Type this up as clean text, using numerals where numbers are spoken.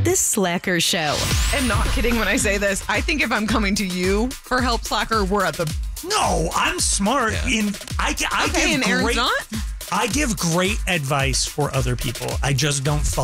The Slacker Show. I'm not kidding when I say this. I think if I'm coming to you for help, Slacker, we're at the... No, I'm smart. I and Aaron's not? I give great advice for other people. I just don't follow